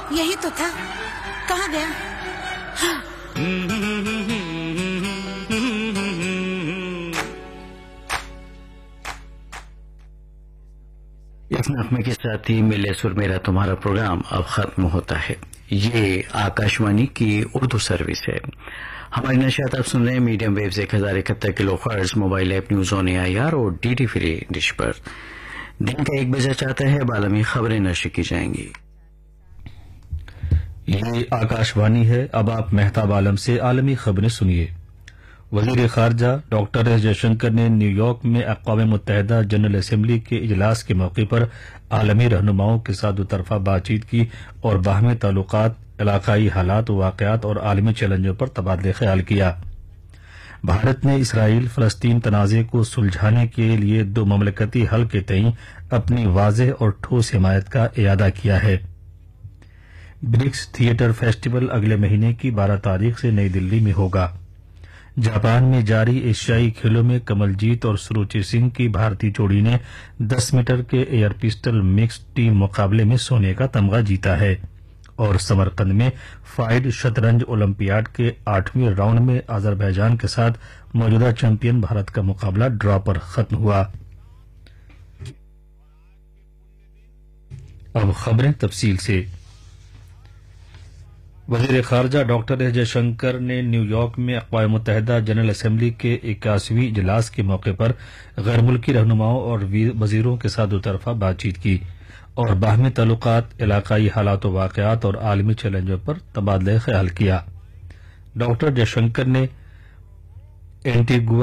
यही तो था, कहाँ गया? इस नगमे के साथ ही मिले सुर मेरा तुम्हारा प्रोग्राम अब खत्म होता है। ये आकाशवाणी की उर्दू सर्विस है। हमारी नशियात आप सुन रहे हैं medium waves 1071 kilohertz, mobile app news on AIR और DD फ्री डिश पर। दिन का 1 बजा चाहता है, बालमी खबरें नशर की जाएंगी। ये आकाशवाणी है। अब आप मेहताब आलम से आलमी खबरें सुनिए। वजीर खारजा डॉक्टर एस जयशंकर ने न्यूयॉर्क में अक़वाम मुत्तहिदा जनरल असेंबली के इजलास के मौके पर आलमी रहनुमाओं के साथ दोतरफा बातचीत की और बाहमी ताल्लुकात, इलाकाई हालात, वाक़यात और आलमी चैलेंजों पर तबादला ख्याल किया। भारत ने इसराइल फलस्तीन तनाज़े को सुलझाने के लिए दो ममलकती हल के तईं अपनी वाज़ेह और ठोस हिमायत का इयादा किया है। ब्रिक्स थिएटर फेस्टिवल अगले महीने की 12 तारीख से नई दिल्ली में होगा। जापान में जारी एशियाई खेलों में कमलजीत और सुरुचि सिंह की भारतीय जोड़ी ने 10 मीटर के एयर पिस्टल मिक्स टीम मुकाबले में सोने का तमगा जीता है। और समरकंद में फाइड शतरंज ओलंपियाड के 8वें राउंड में अजरबैजान के साथ मौजूदा चैंपियन भारत का मुकाबला ड्रॉ पर खत्म हुआ। अब खबरें तफसील से। वजीर खारजा डॉक्टर एस जयशंकर ने न्यूयॉर्क में अक़वाम मुत्तहिदा जनरल असेंबली के 81वें इजलास के मौके पर गैर मुल्की रहनुमाओं और वजीरों के साथ दोतरफा बातचीत की और बाहमी ताल्लुकात, इलाकाई हालात व वाक़यात और आलमी चैलेंजों पर तबादला ख्याल किया। डॉक्टर जयशंकर ने एंटीगुआ